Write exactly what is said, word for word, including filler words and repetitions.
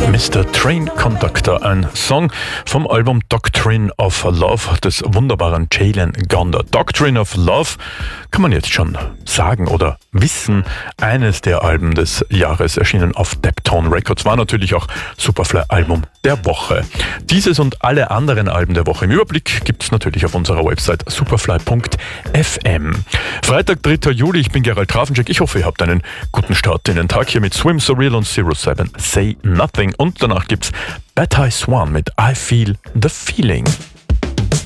Mister Train Conductor, ein Song vom Album Doctrine of Love des wunderbaren Jalen Gonder. Doctrine of Love kann man jetzt schon sagen oder wissen. Eines der Alben des Jahres, erschienen auf Deptone Records, war natürlich auch Superfly Album der Woche. Dieses und alle anderen Alben der Woche im Überblick gibt es natürlich auf unserer Website superfly punkt f m. Freitag, dritter Juli, ich bin Gerald Grafenschek. Ich hoffe, ihr habt einen guten Start in den Tag hier mit Swim Surreal und Zero Seven Say Nothing. Und danach gibt's Bad Eye Swan mit I Feel the Feeling.